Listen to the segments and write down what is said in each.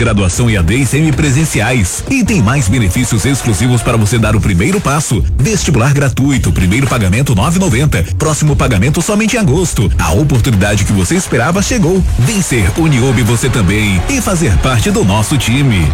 Graduação EAD e semipresenciais. E tem mais benefícios exclusivos para você dar o primeiro passo. Vestibular gratuito, primeiro pagamento 9,90. Próximo pagamento somente em agosto. A oportunidade que você esperava chegou. Vem ser Uniub você também e fazer parte do nosso time.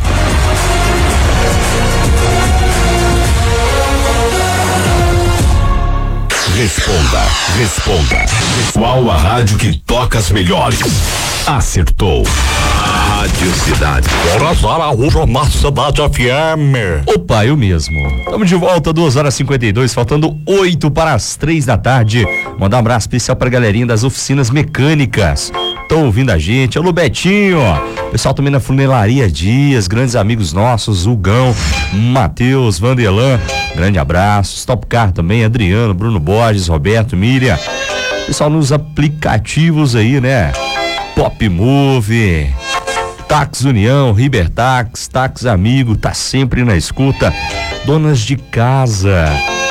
Responda. Qual a rádio que toca as melhores? Acertou. Rádio Cidade. Horas Araújo na Cidade FM. Opa, eu mesmo. Estamos de volta, 2h52, faltando 8 para as 3 da tarde. Mandar um abraço especial pra galerinha das oficinas mecânicas. Estão ouvindo a gente. Alô, Betinho. Pessoal também na Funilaria Dias, grandes amigos nossos, Hugão, Matheus, Vanderlan. Grande abraço. Stop Car também, Adriano, Bruno Borges, Roberto, Miriam. Pessoal nos aplicativos aí, né? Pop Move, Tax União, Ribertax, Tax Amigo, tá sempre na escuta. Donas de casa,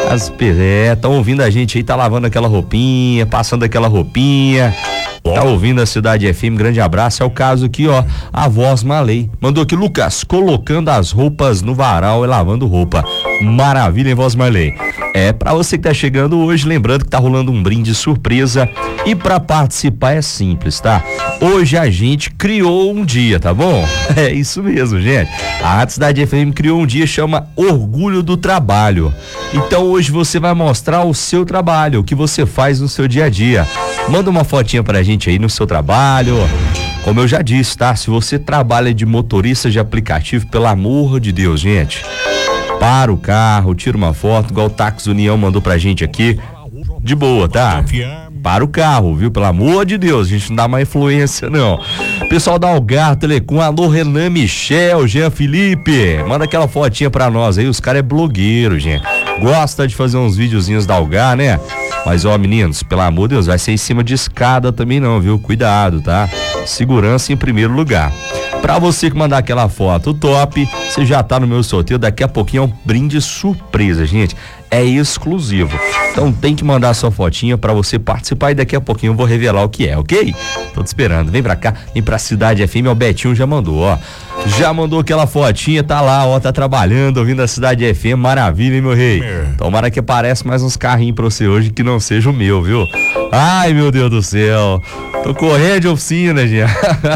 estão ouvindo a gente aí, tá lavando aquela roupinha, passando aquela roupinha. Tá ouvindo a Cidade FM, grande abraço. É o caso aqui, ó, a Voz Malay mandou aqui: Lucas, colocando as roupas no varal e lavando roupa. Maravilha, hein, Voz Malay? É, pra você que tá chegando hoje, lembrando que tá rolando um brinde surpresa e pra participar é simples, tá? Hoje a gente criou um dia, tá bom? É isso mesmo, gente. A Rádio Cidade FM criou um dia, chama Orgulho do Trabalho. Então hoje você vai mostrar o seu trabalho, o que você faz no seu dia a dia. Manda uma fotinha pra gente aí no seu trabalho. Como eu já disse, tá? Se você trabalha de motorista de aplicativo, pelo amor de Deus, gente, para o carro, tira uma foto, igual o Tax União mandou pra gente aqui. De boa, tá? Para o carro, viu? Pelo amor de Deus, a gente não dá mais influência, não. Pessoal da Algar Telecom, alô, Renan Michel, Jean Felipe, manda aquela fotinha pra nós aí, os caras é blogueiro, gente. Gosta de fazer uns videozinhos da Algar, né? Mas, ó, meninos, pelo amor de Deus, vai ser em cima de escada também não, viu? Cuidado, tá? Segurança em primeiro lugar. Pra você que mandar aquela foto top, você já tá no meu sorteio. Daqui a pouquinho é um brinde surpresa, gente. É exclusivo. Então tem que mandar sua fotinha pra você participar e daqui a pouquinho eu vou revelar o que é, ok? Tô te esperando. Vem pra cá, vem pra Cidade FM. O Betinho já mandou, ó. Já mandou aquela fotinha, tá lá, ó, tá trabalhando, ouvindo a Cidade FM. Maravilha, hein, meu rei? Tomara que apareça mais uns carrinhos pra você hoje que não seja o meu, viu? Ai, meu Deus do céu. Tô correndo de oficina, gente.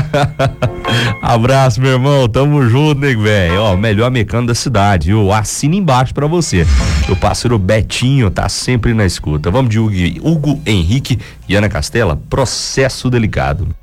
Abraço, meu irmão. Tamo junto, nego, velho. Ó, melhor mecânico da cidade, viu? Assina embaixo pra você. Meu parceiro Betinho tá sempre na escuta. Vamos de Hugo Henrique e Ana Castela, Processo Delicado.